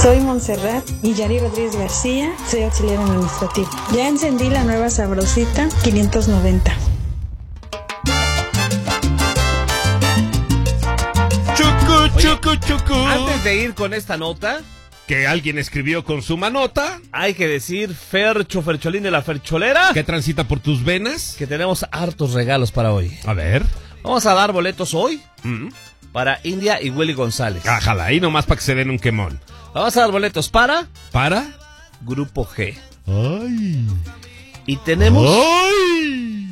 Soy Montserrat y Yari Rodríguez García, soy auxiliar administrativo. Ya encendí la nueva Sabrosita 590. Chucu. Antes de ir con esta nota Que alguien escribió con su manota, hay que decir, Fercholín de la Fercholera, que transita por tus venas. que tenemos hartos regalos para hoy. A ver. Vamos a dar boletos hoy para India y Willy González. Ájala, ahí nomás para que se den un quemón. Vamos a dar boletos para ¿Para? Grupo G. ¡Ay! Y tenemos ¡Ay!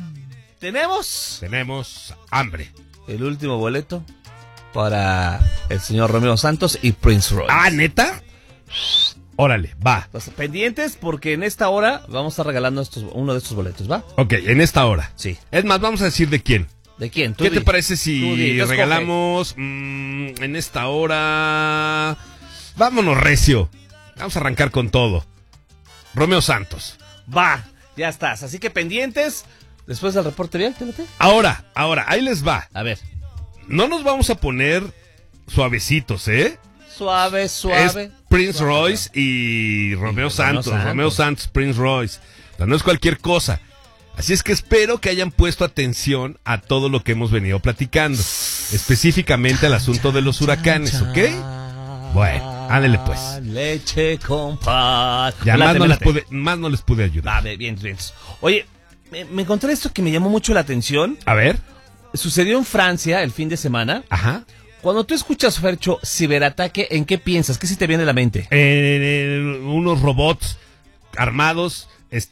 Tenemos hambre. el último boleto para el señor Romeo Santos y Prince Royce. ¿Ah, neta? Órale, va. Entonces, pendientes porque en esta hora vamos a estar regalando uno de estos boletos, ¿va? Ok, en esta hora. Sí. Es más, vamos a decir de quién. ¿De quién? Tú ¿Qué di. te parece Tú si di, tú regalamos en esta hora? Vámonos, recio. Vamos a arrancar con todo. Romeo Santos. Va, ya estás. Así que pendientes. Después del reporte vial, ¿te late? Ahora, ahí les va. A ver. No nos vamos a poner suavecitos, ¿eh? Suave. Es Prince Royce y Romeo Santos. Romeo Santos, Prince Royce. O sea, no es cualquier cosa. Así es que espero que hayan puesto atención a todo lo que hemos venido platicando. Específicamente al asunto de los huracanes, ¿ok? Bueno, ándale pues. Leche con pan. Ya más no les pude ayudar. Va, bien. Oye, me encontré esto que me llamó mucho la atención. A ver. Sucedió en Francia el fin de semana. Ajá. Cuando tú escuchas, Fercho, ciberataque, ¿en qué piensas? ¿Qué se te viene a la mente? Unos robots armados,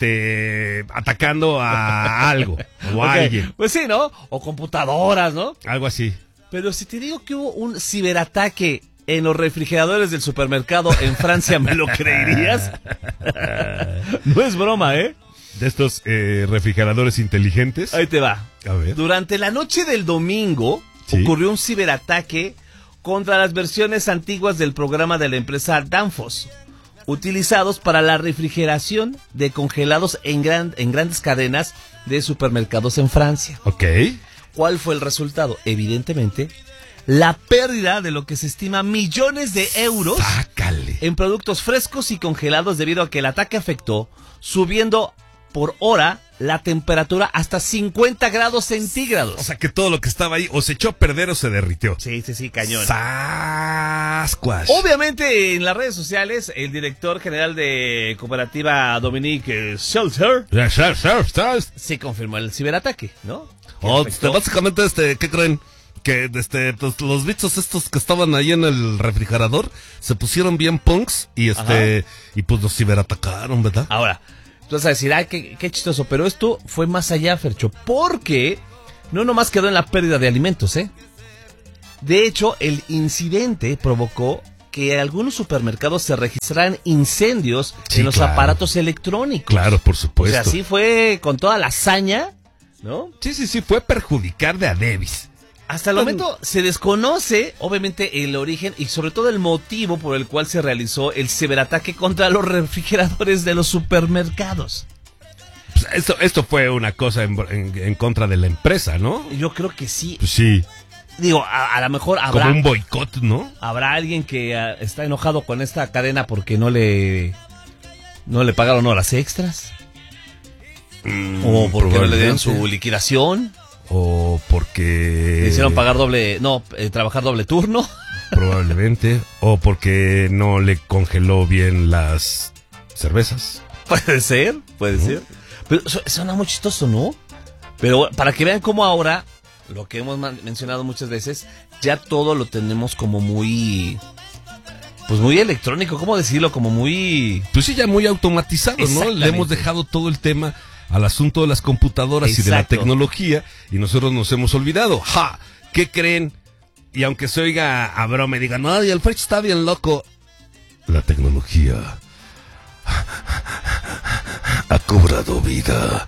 atacando a algo o a alguien. Pues sí, ¿no? O computadoras, ¿no? Algo así. Pero si te digo que hubo un ciberataque en los refrigeradores del supermercado en Francia, ¿me lo creerías? No es broma, ¿eh? De estos refrigeradores inteligentes. Ahí te va. A ver. Durante la noche del domingo ocurrió un ciberataque contra las versiones antiguas del programa de la empresa Danfoss, utilizados para la refrigeración de congelados en grandes cadenas de supermercados en Francia. Ok. ¿Cuál fue el resultado? Evidentemente, la pérdida de lo que se estima millones de euros en productos frescos y congelados debido a que el ataque afectó subiendo por hora la temperatura hasta 50 grados centígrados. O sea que todo lo que estaba ahí o se echó a perder o se derritió. Sí, cañón. ¡Sascuas! Obviamente en las redes sociales el director general de Cooperativa Dominique Shelter se confirmó el ciberataque, ¿no? Básicamente, ¿qué creen? Que pues, los bichos estos que estaban ahí en el refrigerador se pusieron bien punks y pues los ciberatacaron, ¿verdad? Ahora, tú vas a decir, ay, qué chistoso, pero esto fue más allá, Fercho, porque no nomás quedó en la pérdida de alimentos, ¿eh? De hecho, el incidente provocó que algunos supermercados se registraran incendios en los aparatos electrónicos. Claro, por supuesto. O sea, sí fue con toda la hazaña, ¿no? Sí, fue perjudicar de a Davis. Hasta el momento se desconoce, obviamente, el origen y sobre todo el motivo por el cual se realizó el ciberataque contra los refrigeradores de los supermercados. Pues esto fue una cosa en contra de la empresa, ¿no? Yo creo que sí. Pues sí. Digo, a lo mejor habrá... Como un boicot, ¿no? Habrá alguien que está enojado con esta cadena porque no le pagaron horas extras. O porque no le dieron su liquidación. O porque... Le hicieron pagar trabajar doble turno. Probablemente. O porque no le congeló bien las cervezas. Puede ser. Pero suena muy chistoso, ¿no? Pero para que vean cómo ahora, lo que hemos mencionado muchas veces, ya todo lo tenemos como muy... Pues muy electrónico, ¿cómo decirlo? Como muy... Pues sí, ya muy automatizado, ¿no? Le hemos dejado todo el tema al asunto de las computadoras y de la tecnología, y nosotros nos hemos olvidado. ¡Ja! ¿Qué creen? Y aunque se oiga a broma y digan, no, el Fercho está bien loco. La tecnología ha cobrado vida.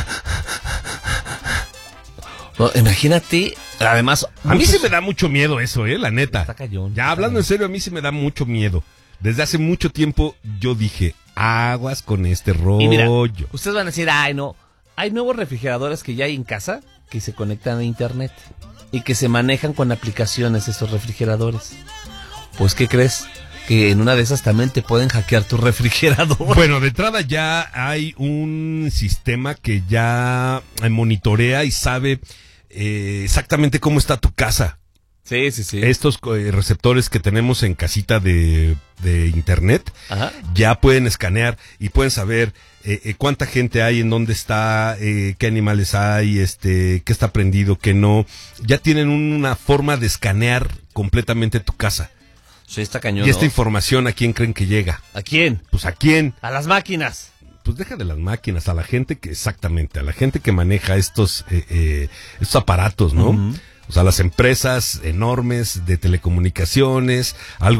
No, imagínate, además... A mí sí me da mucho miedo eso, la neta. Está cayón. Ya hablando en serio, a mí sí me da mucho miedo. Desde hace mucho tiempo yo dije, aguas con este rollo. Y mira, ustedes van a decir, ay no, hay nuevos refrigeradores que ya hay en casa que se conectan a internet y que se manejan con aplicaciones estos refrigeradores. Pues, ¿qué crees? que en una de esas también te pueden hackear tu refrigerador. Bueno, de entrada ya hay un sistema que ya monitorea y sabe exactamente cómo está tu casa. Sí. Estos receptores que tenemos en casita de internet, Ajá. ya pueden escanear y pueden saber cuánta gente hay, en dónde está, qué animales hay, qué está prendido, qué no. Ya tienen una forma de escanear completamente tu casa. Sí, está cañón. Y esta ¿no? información, ¿a quién creen que llega? ¿A quién? Pues ¿a quién? A las máquinas. Pues deja de las máquinas, a la gente que, exactamente, a la gente que maneja estos aparatos, ¿no? Uh-huh. O sea, las empresas enormes de telecomunicaciones,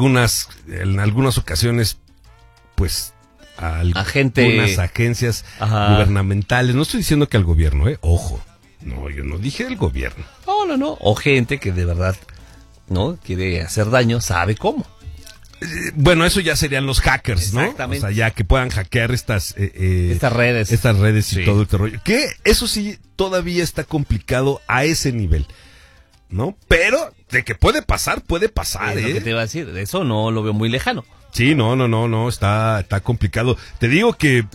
en algunas ocasiones, pues, algunas agencias gubernamentales. No estoy diciendo que al gobierno, ojo. No, yo no dije el gobierno. No. O gente que de verdad no quiere hacer daño, sabe cómo. Bueno, eso ya serían los hackers, ¿no? Exactamente. O sea, ya que puedan hackear estas redes y Sí. todo este rollo. Que eso sí todavía está complicado a ese nivel, ¿no? Pero de que puede pasar, Es lo que te iba a decir, eso no lo veo muy lejano. Sí, no, está complicado. Te digo que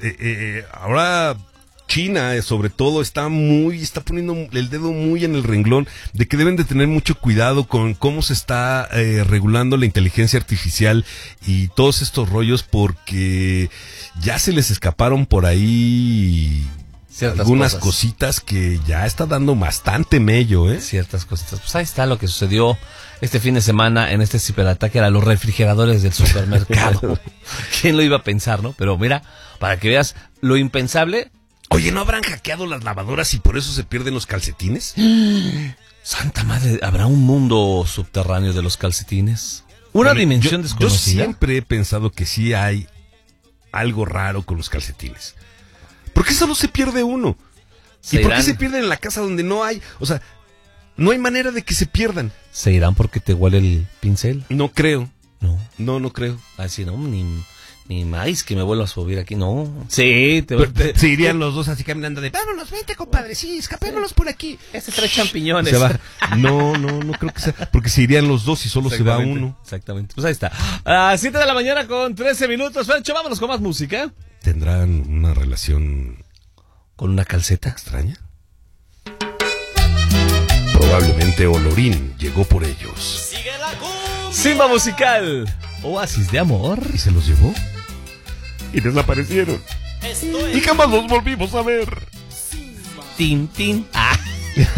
ahora China, sobre todo, está poniendo el dedo muy en el renglón de que deben de tener mucho cuidado con cómo se está regulando la inteligencia artificial y todos estos rollos, porque ya se les escaparon por ahí Ciertas algunas cosas. Cositas que ya está dando bastante mello, Ciertas cositas. Pues ahí está lo que sucedió este fin de semana en este ciberataque a los refrigeradores del supermercado. ¿Quién lo iba a pensar, no? Pero mira, para que veas lo impensable. Oye, ¿no habrán hackeado las lavadoras y por eso se pierden los calcetines? Santa madre, ¿habrá un mundo subterráneo de los calcetines? ¿Una dimensión desconocida? Yo siempre he pensado que sí hay algo raro con los calcetines. ¿Por qué solo se pierde uno? ¿Y por qué se pierden en la casa donde no hay? O sea, no hay manera de que se pierdan. ¿Se irán porque te huele el pincel? No creo. No creo. Así no, ni más que me vuelva a subir aquí, no. Sí, se irían los dos así caminando de, vámonos, vente, compadre, sí, escapémonos por aquí. Este trae champiñones. Se va. No creo que sea, porque se irían los dos y solo se va uno. Exactamente, pues ahí está. A 7 de la mañana con 13 minutos, Fercho, vámonos con más música. ¿Tendrán una relación con una calceta extraña? Probablemente Olorín llegó por ellos. Simba musical, Oasis de amor. ¿Y se los llevó? Y desaparecieron. Y jamás los volvimos a ver. Tin, tin.